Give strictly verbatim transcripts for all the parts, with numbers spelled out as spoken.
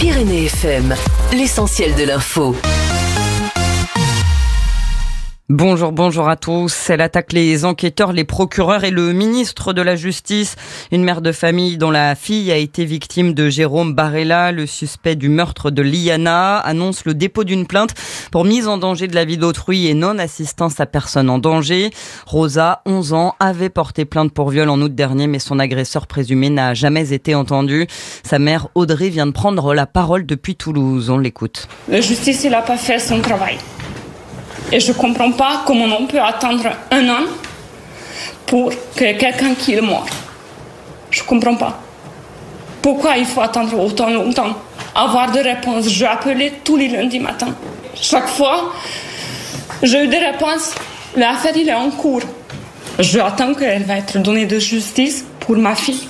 Pyrénées F M, l'essentiel de l'info. Bonjour, bonjour à tous. Elle attaque les enquêteurs, les procureurs et le ministre de la Justice. Une mère de famille dont la fille a été victime de Jérôme Barella, le suspect du meurtre de Liana, annonce le dépôt d'une plainte pour mise en danger de la vie d'autrui et non-assistance à personne en danger. Rosa, onze ans, avait porté plainte pour viol en août dernier, mais son agresseur présumé n'a jamais été entendu. Sa mère, Audrey, vient de prendre la parole depuis Toulouse. On l'écoute. La justice n'a pas fait son travail. Et je ne comprends pas comment on peut attendre un an pour que quelqu'un qui est mort. Je ne comprends pas. Pourquoi il faut attendre autant longtemps? Avoir des réponses. J'ai appelé tous les lundis matins. Chaque fois, j'ai eu des réponses. L'affaire, il est en cours. J'attends qu'elle va être donnée de justice pour ma fille.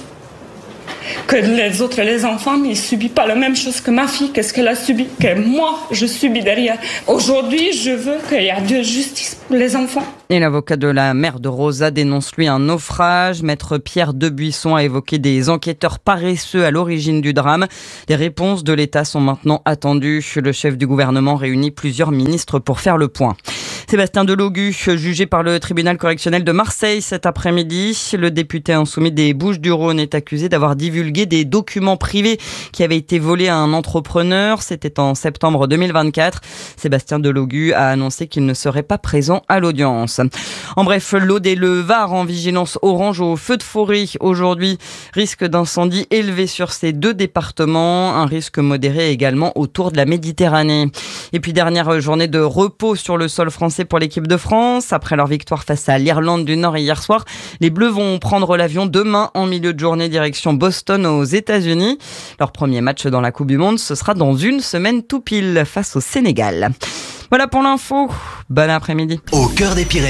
Que les autres, les enfants, ils ne subissent pas la même chose que ma fille. Qu'est-ce qu'elle a subi? Que moi, je subis derrière. Aujourd'hui, je veux qu'il y ait de justice pour les enfants. Et l'avocat de la mère de Rosa dénonce lui un naufrage. Maître Pierre Debuisson a évoqué des enquêteurs paresseux à l'origine du drame. Les réponses de l'État sont maintenant attendues. Le chef du gouvernement réunit plusieurs ministres pour faire le point. Sébastien Delogu, jugé par le tribunal correctionnel de Marseille cet après-midi. Le député insoumis des Bouches-du-Rhône est accusé d'avoir divulgué des documents privés qui avaient été volés à un entrepreneur. C'était en septembre deux mille vingt-quatre. Sébastien Delogu a annoncé qu'il ne serait pas présent à l'audience. En bref, l'Aude et le Var en vigilance orange au feu de forêt aujourd'hui. Risque d'incendie élevé sur ces deux départements. Un risque modéré également autour de la Méditerranée. Et puis dernière journée de repos sur le sol français pour l'équipe de France. Après leur victoire face à l'Irlande du Nord hier soir, les Bleus vont prendre l'avion demain en milieu de journée direction Boston aux États-Unis. Leur premier match dans la Coupe du Monde, ce sera dans une semaine tout pile face au Sénégal. Voilà pour l'info. Bon après-midi. Au cœur des Pyrénées.